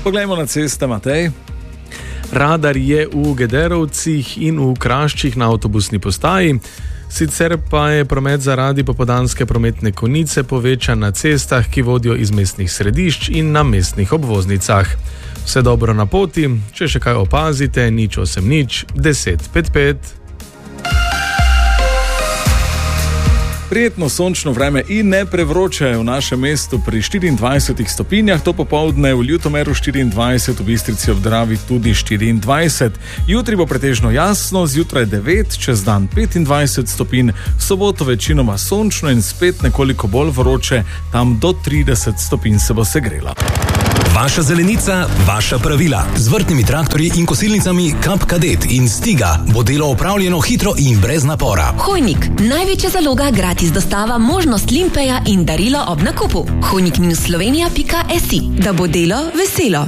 Poglejmo na ceste, Matej. Radar je v Gederovcih in v Kraščih na avtobusni postaji. Sicer pa je promet zaradi popoldanske prometne konice povečan na cestah, ki vodijo iz mestnih središč in na mestnih obvoznicah. Vse dobro na poti, če še kaj opazite, 080 10 55. Prijetno sončno vreme in ne prevroče v našem mestu pri 24 stopinjah, to popoldne v Ljutomeru 24, v Bistrici ob Dravi tudi 24. Jutri bo pretežno jasno, zjutraj 9, čez dan 25 stopinj, v soboto večinoma sončno in spet nekoliko bolj vroče, tam do 30 stopinj se bo segrela. Vaša zelenica, vaša pravila. Z vrtnimi traktorji in kosilnicami Kap Kadet in Stiga bo delo opravljeno hitro in brez napora. Hojnik, največja zaloga, gratis dostava, možnost limpeja in darilo ob nakupu. Hojnik-slovenija.si, da bo delo veselo.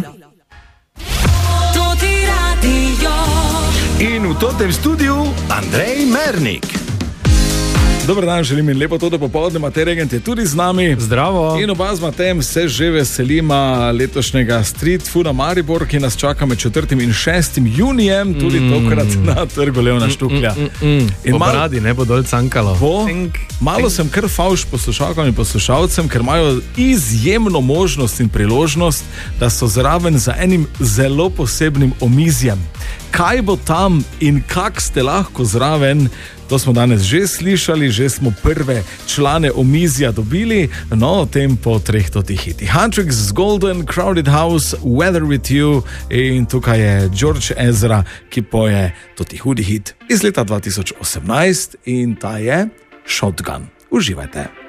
In v totem studiu Andrej Mernik. Dober dan, želim in lepo to, da popoldne Matej Regent je tudi z nami. Zdravo. In oba z Matejem se že veselima letošnjega Street Fooda Maribor, ki nas čaka med 4. in 6. junijem, tudi tokrat na trgu Levna Štuklja. In radi ne bo dol cankalo. Malo sem kar favš poslušalkam in poslušalcem, ker imajo izjemno možnost in priložnost, da so zraven za enim zelo posebnim omizjem. Kaj bo tam in kak ste lahko zraven, to smo danes že slišali, že smo prve člane omizja dobili, no o tem po 3 totih hitih. Huntrix z Golden, Crowded House, Weather With You in tukaj je George Ezra, ki poje toti hudi hit iz leta 2018 in ta je Shotgun. Uživajte.